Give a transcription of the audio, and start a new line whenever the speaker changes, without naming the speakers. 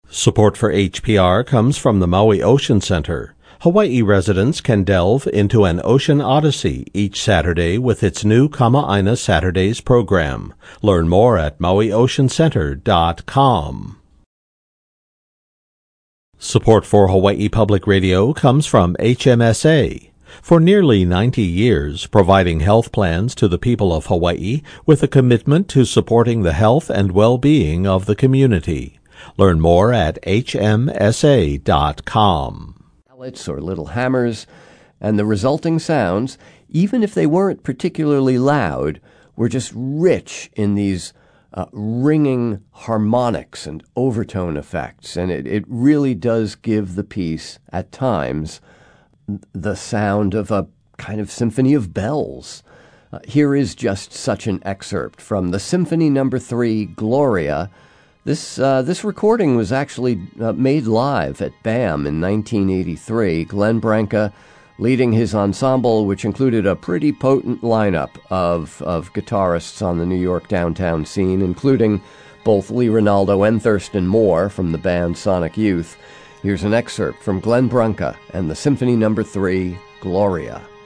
Support for HPR comes from the Maui Ocean Center. Hawaii residents can delve into an ocean odyssey each Saturday with its new Kama'aina Saturdays program. Learn more at mauioceancenter.com. Support for Hawaii Public Radio comes from HMSA. For nearly 90 years, providing health plans to the people of Hawaii with a commitment to supporting the health and well-being of the community. Learn more at hmsa.com.
Mallets or little hammers, and the resulting sounds, even if they weren't particularly loud, were just rich in these ringing harmonics and overtone effects, and it really does give the piece, at times, the sound of a kind of symphony of bells. Here is just such an excerpt from the Symphony No. 3, Gloria. This recording was actually made live at BAM in 1983. Glenn Branca leading his ensemble, which included a pretty potent lineup of guitarists on the New York downtown scene, including both Lee Ranaldo and Thurston Moore from the band Sonic Youth. Here's an excerpt from Glenn Branca and the Symphony No. 3, Gloria.